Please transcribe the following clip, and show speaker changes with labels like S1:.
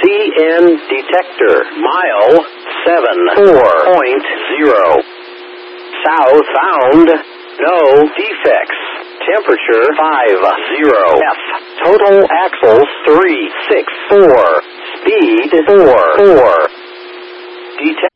S1: CN detector. Mile 74.0. South bound. No defects. Temperature 50. F. Total axles 364. Speed 4. Detect